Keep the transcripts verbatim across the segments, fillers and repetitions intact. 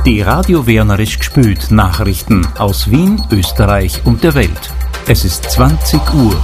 Die Radio Wernerisch gespült Nachrichten aus Wien, Österreich und der Welt. Es ist zwanzig Uhr.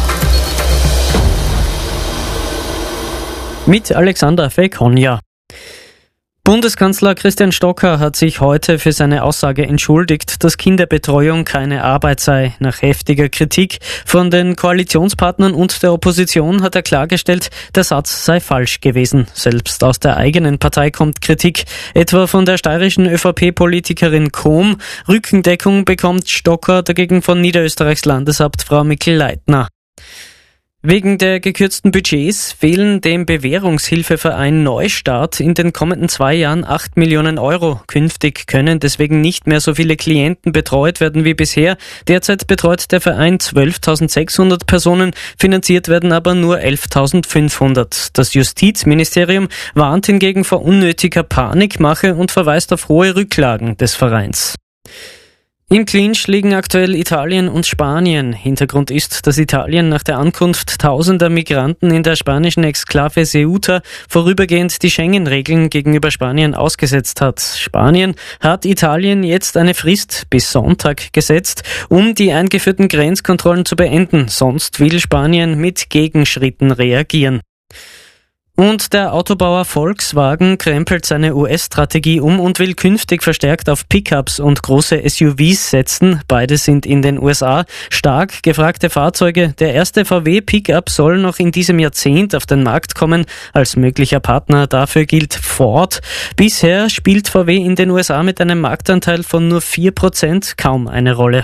Mit Alexander Fekonja. Bundeskanzler Christian Stocker hat sich heute für seine Aussage entschuldigt, dass Kinderbetreuung keine Arbeit sei. Nach heftiger Kritik von den Koalitionspartnern und der Opposition hat er klargestellt, der Satz sei falsch gewesen. Selbst aus der eigenen Partei kommt Kritik, etwa von der steirischen ÖVP-Politikerin Kohm. Rückendeckung bekommt Stocker dagegen von Niederösterreichs Landesabt Frau Mikl-Leitner. Wegen der gekürzten Budgets fehlen dem Bewährungshilfeverein Neustart in den kommenden zwei Jahren acht Millionen Euro. Künftig können deswegen nicht mehr so viele Klienten betreut werden wie bisher. Derzeit betreut der Verein zwölftausendsechshundert Personen, finanziert werden aber nur elftausendfünfhundert. Das Justizministerium warnt hingegen vor unnötiger Panikmache und verweist auf hohe Rücklagen des Vereins. Im Clinch liegen aktuell Italien und Spanien. Hintergrund ist, dass Italien nach der Ankunft tausender Migranten in der spanischen Exklave Ceuta vorübergehend die Schengen-Regeln gegenüber Spanien ausgesetzt hat. Spanien hat Italien jetzt eine Frist bis Sonntag gesetzt, um die eingeführten Grenzkontrollen zu beenden. Sonst will Spanien mit Gegenschritten reagieren. Und der Autobauer Volkswagen krempelt seine U S-Strategie um und will künftig verstärkt auf Pickups und große S U Vs setzen. Beide sind in den U S A stark gefragte Fahrzeuge. Der erste V W-Pickup soll noch in diesem Jahrzehnt auf den Markt kommen. Als möglicher Partner dafür gilt Ford. Bisher spielt V W in den U S A mit einem Marktanteil von nur vier Prozent kaum eine Rolle.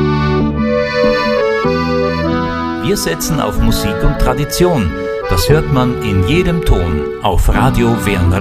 Wir setzen auf Musik und Tradition. Das hört man in jedem Ton auf Radio Wernerisch.